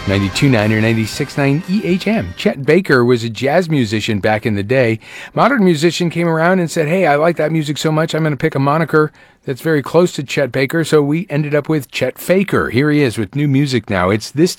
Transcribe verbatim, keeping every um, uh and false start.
ninety-two point nine or ninety-six point nine E H M. Chet Baker was a jazz musician back in the day. Modern musician came around and said, hey, I like that music so much, I'm going to pick a moniker that's very close to Chet Baker, so we ended up with Chet Faker. Here he is with new music now. It's This